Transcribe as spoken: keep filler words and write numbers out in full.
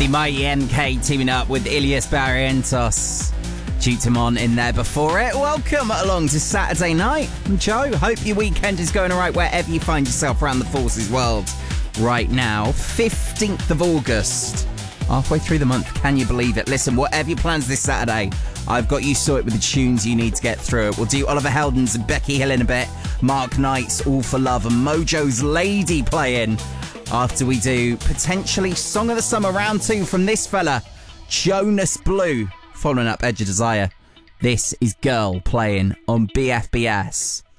The mighty N K teaming up with Ilias Barrientos. Jutamon in there before it. Welcome along to Saturday night. I'm Joe. Hope your weekend is going all right wherever you find yourself around the Forces world right now. fifteenth of August. Halfway through the month. Can you believe it? Listen, whatever your plans this Saturday, I've got you sorted with the tunes you need to get through it. We'll do Oliver Heldens and Becky Hill in a bit. Mark Knight's All for Love and Mojo's Lady playing. After we do potentially Song of the Summer round two from this fella, Jonas Blue. Following up Edge of Desire. This is Girl playing on B F B S.